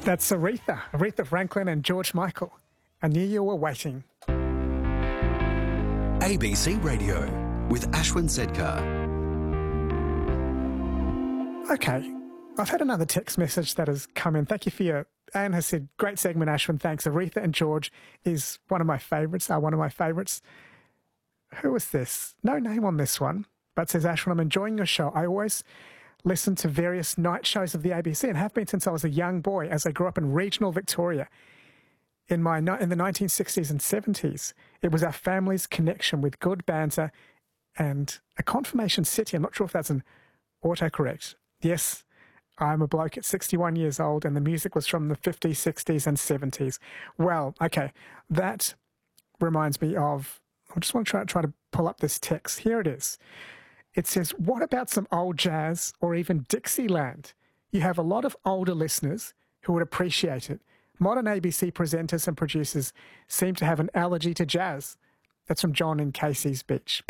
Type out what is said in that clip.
That's Aretha Franklin and George Michael. I knew you were waiting. ABC Radio with Ashwin Sedkar. Okay, I've had another text message that has come in. Thank you for your... Anne has said, great segment, Ashwin, thanks. Aretha and George is one of my favourites, Who is this? No name on this one, but says, Ashwin, I'm enjoying your show. I always listen to various night shows of the ABC and have been since I was a young boy as I grew up in regional Victoria. In the 1960s and 70s, it was our family's connection with good banter and a confirmation city. I'm not sure if that's an autocorrect. Yes, I'm a bloke at 61 years old and the music was from the 50s, 60s and 70s. Well, okay, that reminds me of... I just want to try to pull up this text. Here it is. It says, what about some old jazz or even Dixieland? You have a lot of older listeners who would appreciate it. Modern ABC presenters and producers seem to have an allergy to jazz. That's from John in Casey's Beach.